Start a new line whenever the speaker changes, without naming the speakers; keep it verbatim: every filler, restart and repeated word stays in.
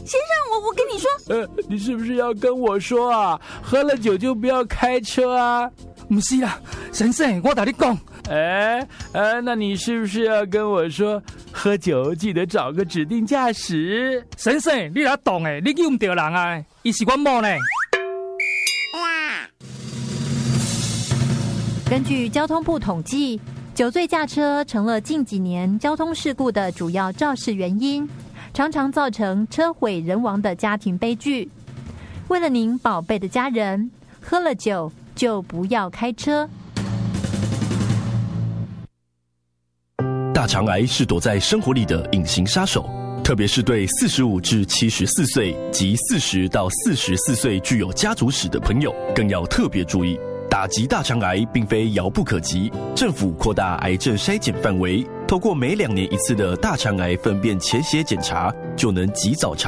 先生，我我跟你说，
呃，你是不是要跟我说啊？喝了酒就不要开车啊？
不是啦，先生，我跟你讲。
哎，呃，那你是不是要跟我说，喝酒记得找个指定驾驶？
先生，你哪懂诶？你用唔到人啊？伊是我某呢。
根据交通部统计，酒醉驾车成了近几年交通事故的主要肇事原因，常常造成车毁人亡的家庭悲剧。为了您宝贝的家人，喝了酒就不要开车。
大肠癌是躲在生活里的隐形杀手，特别是对四十五至七十四岁及四十到四十四岁具有家族史的朋友，更要特别注意。打击大肠癌并非遥不可及，政府扩大癌症筛检范围，透过每两年一次的大肠癌粪便潜血检查，就能及早查